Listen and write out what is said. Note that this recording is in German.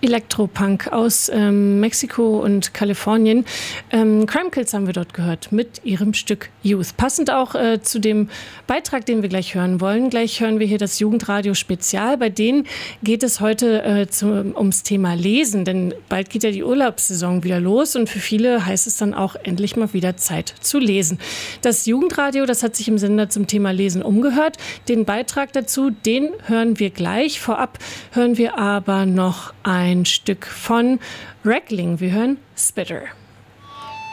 Elektropunk aus Mexiko und Kalifornien. Crime Kills haben wir dort gehört mit ihrem Stück Youth. Passend auch zu dem Beitrag, den wir gleich hören wollen. Gleich hören wir hier das Jugendradio Spezial. Bei denen geht es heute ums Thema Lesen, denn bald geht ja die Urlaubssaison wieder los und für viele heißt es dann auch endlich mal wieder Zeit zu lesen. Das Jugendradio, das hat sich im Sender zum Thema Lesen umgehört. Den Beitrag dazu, den hören wir gleich. Vorab hören wir aber noch ein Stück von Reckling. Wir hören Spitter.